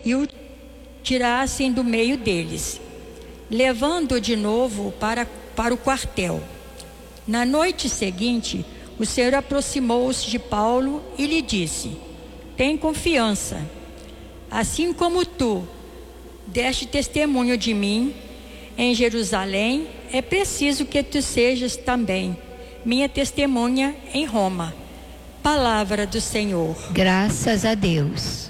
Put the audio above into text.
e o tirassem do meio deles, levando-o de novo para o quartel. Na noite seguinte, o Senhor aproximou-se de Paulo e lhe disse: tem confiança. Assim como tu deste testemunho de mim em Jerusalém, é preciso que tu sejas também minha testemunha em Roma. Palavra do Senhor. Graças a Deus.